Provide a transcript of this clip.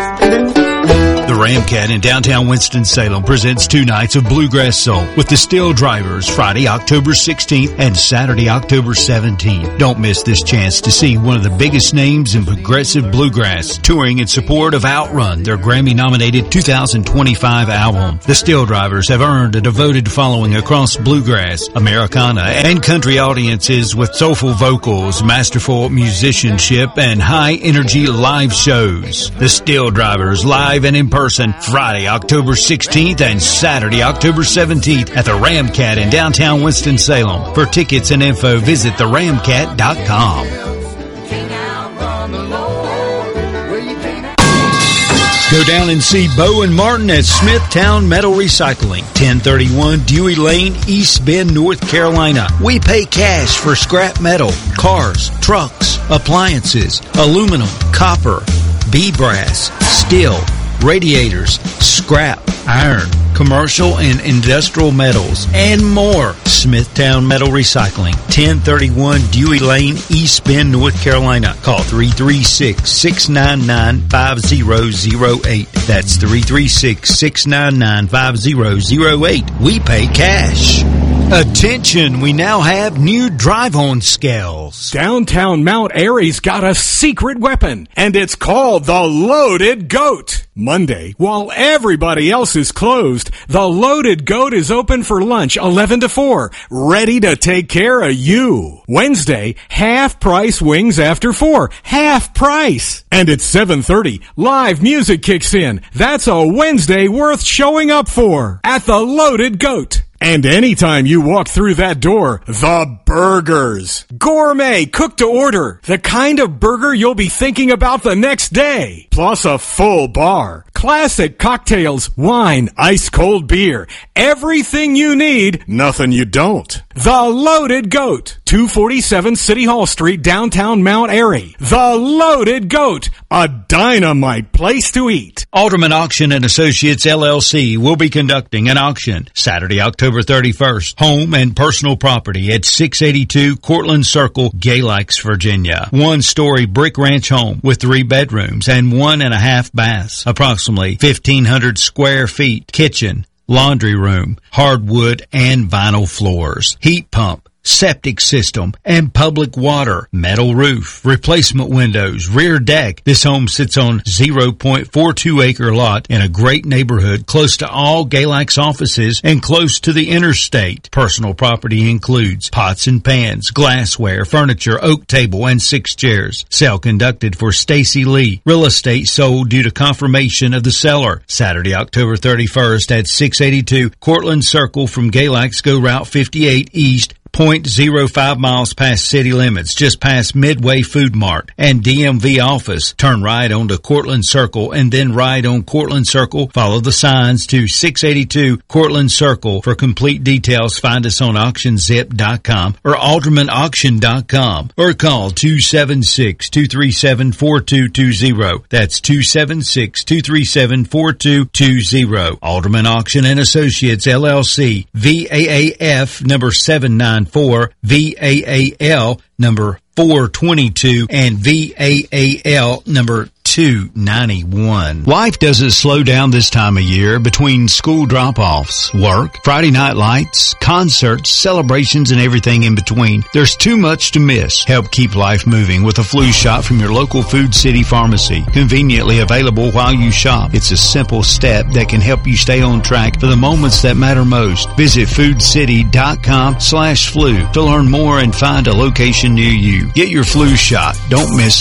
The Ramcat in downtown Winston-Salem presents 2 nights of Bluegrass Soul with the Still Drivers Friday, October 16th and Saturday, October 17th. Don't miss this chance to see one of the biggest names in progressive bluegrass touring in support of Outrun, their Grammy-nominated 2025 album. The Still Drivers have earned a devoted following across bluegrass, Americana, and country audiences with soulful vocals, masterful musicianship, and high-energy live shows. The Still Drivers live and in person Friday, October 16th and Saturday, October 17th at the Ramcat in downtown Winston-Salem. For tickets and info, visit theramcat.com. Go down and see Bo and Martin at Smithtown Metal Recycling, 1031 Dewey Lane, East Bend, North Carolina. We pay cash for scrap metal, cars, trucks, appliances, aluminum, copper, B-brass, steel, radiators, scrap, iron, commercial and industrial metals, and more. Smithtown Metal Recycling, 1031 Dewey Lane, East Bend, North Carolina. Call 336-699-5008. That's 336-699-5008. We pay cash. Attention, we now have new drive-on scales. Downtown Mount Airy's got a secret weapon, and it's called the Loaded Goat. Monday, while everybody else is closed, the Loaded Goat is open for lunch 11 to 4, ready to take care of you. Wednesday, half price wings after 4, half price. And at 7:30, live music kicks in. That's a Wednesday worth showing up for at the Loaded Goat. And anytime you walk through that door, the burgers. Gourmet, cooked to order. The kind of burger you'll be thinking about the next day. Plus a full bar. Classic cocktails, wine, ice-cold beer. Everything you need, nothing you don't. The Loaded Goat, 247 City Hall Street, downtown Mount Airy. The Loaded Goat, a dynamite place to eat. Alderman Auction and Associates, LLC, will be conducting an auction Saturday, October 31st. Home and personal property at 682 Cortland Circle, Gay Lakes, Virginia. 1-story brick ranch home with 3 bedrooms and 1.5 baths. Approximately 1,500 square feet. Kitchen, laundry room, hardwood and vinyl floors. Heat pump, septic system, and public water, metal roof, replacement windows, rear deck. This home sits on 0.42 acre lot in a great neighborhood close to all Gay Lakes offices and close to the interstate. Personal property includes pots and pans, glassware, furniture, oak table, and 6 chairs. Sale conducted for Stacy Lee. Real estate sold due to confirmation of the seller. Saturday, October 31st at 682 Cortland Circle from Gay Lakes. Go Route 58 East, 0.05 miles past city limits, just past Midway Food Mart and DMV office. Turn right onto Cortland Circle and then right on Cortland Circle. Follow the signs to 682 Cortland Circle. For complete details, find us on auctionzip.com or aldermanauction.com or call 276-237-4220. That's 276-237-4220. Alderman Auction and Associates, LLC, VAAF number 794, VAAL number 422, and VAAL number 291. Life doesn't slow down this time of year between school drop-offs, work, Friday night lights, concerts, celebrations, and everything in between. There's too much to miss. Help keep life moving with a flu shot from your local Food City pharmacy. Conveniently available while you shop. It's a simple step that can help you stay on track for the moments that matter most. Visit foodcity.com/flu to learn more and find a location near you. Get your flu shot. Don't miss